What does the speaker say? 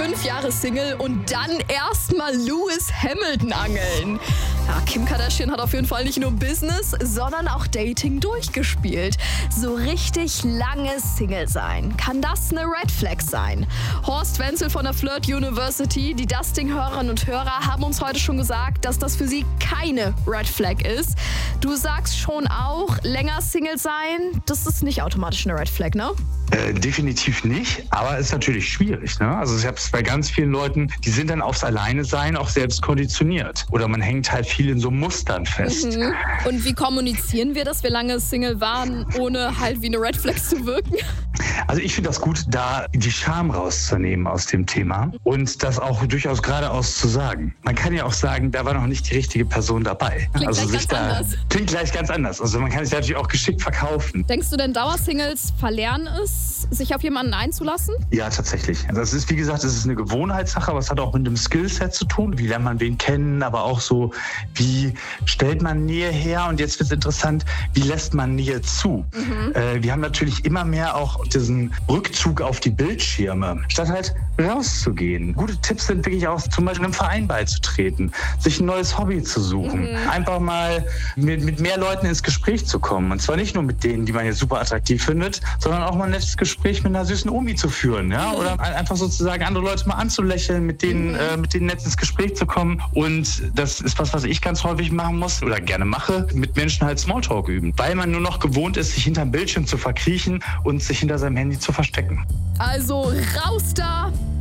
5 Jahre Single und dann erstmal Lewis Hamilton angeln. Ja, Kim Kardashian hat auf jeden Fall nicht nur Business, sondern auch Dating durchgespielt. So richtig lange Single sein. Kann das eine Red Flag sein? Horst Wenzel von der Flirt University, die Dusting-Hörerinnen und Hörer haben uns heute schon gesagt, dass das für sie keine Red Flag ist. Du sagst schon auch, länger Single sein, das ist nicht automatisch eine Red Flag, ne? Definitiv nicht, aber es ist natürlich schwierig. Ne? Also ich habe es bei ganz vielen Leuten, die sind dann aufs Alleine-Sein auch selbst konditioniert. Oder man hängt halt viel in so Mustern fest. Mhm. Und wie kommunizieren wir, dass wir lange Single waren, ohne halt wie eine Red Flag zu wirken? Also ich finde das gut, da die Scham rauszunehmen aus dem Thema und das auch durchaus geradeaus zu sagen. Man kann ja auch sagen, da war noch nicht die richtige Person dabei. Klingt gleich ganz anders. Also man kann sich natürlich auch geschickt verkaufen. Denkst du denn, Dauersingles verlernen es, sich auf jemanden einzulassen? Ja, tatsächlich. Das ist, wie gesagt, es ist eine Gewohnheitssache, aber es hat auch mit einem Skillset zu tun. Wie lernt man wen kennen, aber auch so, wie stellt man Nähe her? Und jetzt wird es interessant, wie lässt man Nähe zu? Wir haben natürlich immer mehr auch diesen Rückzug auf die Bildschirme, statt halt rauszugehen. Gute Tipps sind wirklich auch zum Beispiel einem Verein beizutreten, sich ein neues Hobby zu suchen, einfach mal mit mehr Leuten ins Gespräch zu kommen. Und zwar nicht nur mit denen, die man jetzt super attraktiv findet, sondern auch mal ein nettes Gespräch mit einer süßen Omi zu führen. Ja? Oder einfach sozusagen andere Leute mal anzulächeln, mit denen nett ins Gespräch zu kommen. Und das ist was ich ganz häufig machen muss oder gerne mache, mit Menschen halt Smalltalk üben. Weil man nur noch gewohnt ist, sich hinterm Bildschirm zu verkriechen und sich hinter seinem Handy zu verstecken. Also raus da!